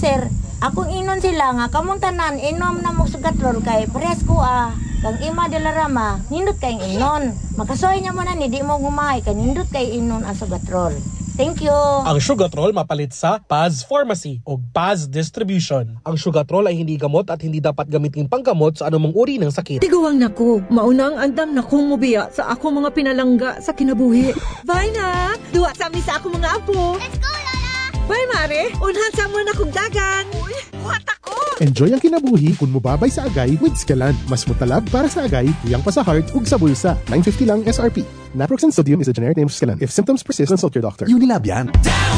sir, akong inon sila nga kamong tanan inom na mo sugatrol kay parehas ko kang ima de la rama nindot kay inon. Makasoy nya mo na ni di mo gumahay kay nindot kay inon ang sugatrol. Thank you. Ang Sugatrol mapalit sa Paz Pharmacy o Paz Distribution. Ang Sugatrol ay hindi gamot at hindi dapat gamitin panggamot sa anumang uri ng sakit. Tiguang nako, maunang andam na kong mubiya sa ako mga pinalangga sa kinabuhi. Bye na! Duwa sa amin sa ako mga apo. Let's go, Lola! Bye, Mare! Unhan sa mo na kong dagan. Uy, buhat ako! Enjoy ang kinabuhi kung mubabay sa agay with Skelan. Mas mutalab para sa agay, tuyang pa sa heart ug sa bulsa. 950 lang SRP. Naproxen sodium is a generic name of Skelan. If symptoms persist, consult your doctor. Unilab yan.